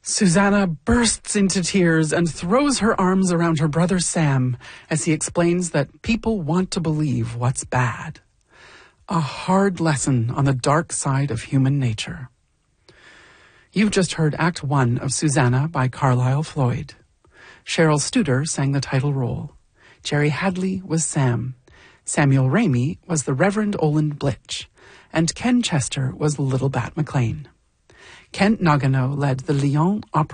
Susanna bursts into tears and throws her arms around her brother Sam as he explains that people want to believe what's bad. A hard lesson on the dark side of human nature. You've just heard Act 1 of Susanna by Carlisle Floyd. Cheryl Studer sang the title role. Jerry Hadley was Sam. Samuel Ramey was the Reverend Oland Blitch. And Ken Chester was Little Bat McLean. Kent Nagano led the Lyon Opera